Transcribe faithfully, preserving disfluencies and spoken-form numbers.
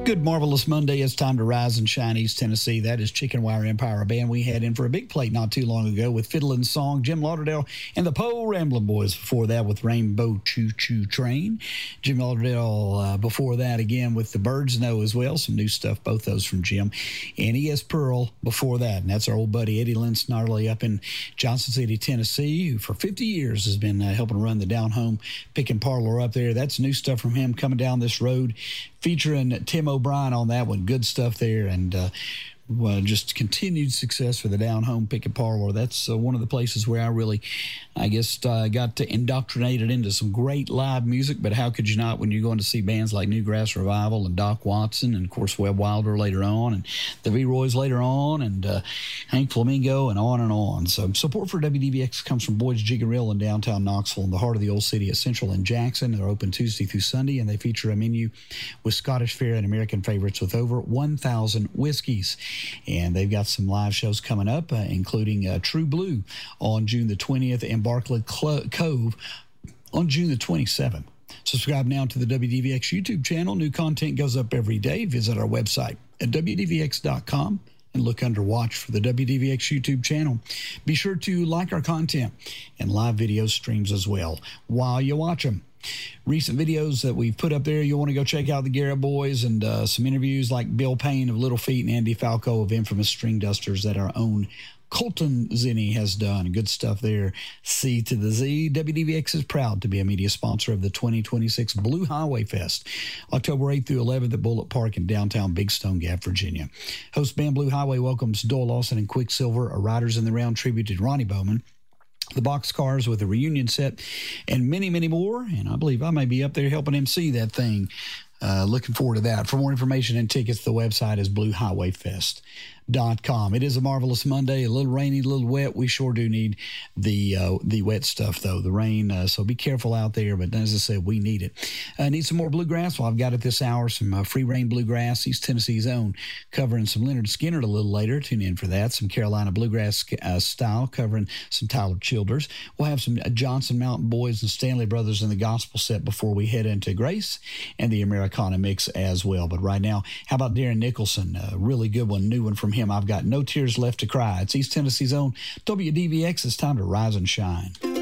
Good marvelous Monday. It's time to rise and shine East Tennessee. That is Chicken Wire Empire, a band we had in for a big plate not too long ago with Fiddle and Song, Jim Lauderdale, and the Poe Ramblin' Boys. Before that with Rainbow Choo Choo Train. Jim Lauderdale uh, before that again with the Birds Know as well. Some new stuff, both those from Jim. And E S. Pearl before that. And that's our old buddy Eddie Lynn Snarley up in Johnson City, Tennessee, who for fifty years has been uh, helping run the down home pick and parlor up there. That's new stuff from him coming down this road, featuring Tim O'Brien on that one. Good stuff there, and uh, well, just continued success for the down home pick and parlor. That's uh, one of the places where I really, I guess, uh, got to indoctrinated into some great live music. But how could you not when you're going to see bands like Newgrass Revival and Doc Watson and, of course, Webb Wilder later on and the V-Roys later on and uh, Hank Flamingo and on and on. So support for W D V X comes from Boyd's Jig and Reel in downtown Knoxville in the heart of the old city at Central and Jackson. They're open Tuesday through Sunday, and they feature a menu with Scottish fare and American favorites with over one thousand whiskeys. And they've got some live shows coming up, uh, including uh, True Blue on June the twentieth and Barclay Clo- Cove on June the twenty-seventh. Subscribe now to the W D V X YouTube channel. New content goes up every day. Visit our website at W D V X dot com and look under Watch for the W D V X YouTube channel. Be sure to like our content and live video streams as well while you watch them. Recent videos that we've put up there, you'll want to go check out the Garrett Boys and uh, some interviews like Bill Payne of Little Feat and Andy Falco of Infamous String Dusters that our own Colton Zinni has done. Good stuff there. C to the Z. W D V X is proud to be a media sponsor of the twenty twenty-six Blue Highway Fest, October eighth through eleventh at Bullitt Park in downtown Big Stone Gap, Virginia. Host band Blue Highway welcomes Doyle Lawson and Quicksilver, a Riders in the Round tribute to Ronnie Bowman, the Boxcars with a reunion set, and many, many more. And I believe I may be up there helping M C that thing. Uh, looking forward to that. For more information and tickets, the website is blue highway fest dot com. It is a marvelous Monday, a little rainy, a little wet. We sure do need the uh, the wet stuff, though, the rain. Uh, so be careful out there. But as I said, we need it. Uh, need some more bluegrass? Well, I've got it this hour, some uh, free reign bluegrass, East Tennessee's own, covering some Leonard Skinner a little later. Tune in for that. Some Carolina bluegrass uh, style, covering some Tyler Childers. We'll have some uh, Johnson Mountain Boys and Stanley Brothers in the gospel set before we head into Grace and the Americana mix as well. But right now, how about Darren Nicholson? A really good one, new one from him. I've got No Tears Left to Cry. It's East Tennessee's own W D V X. It's time to rise and shine.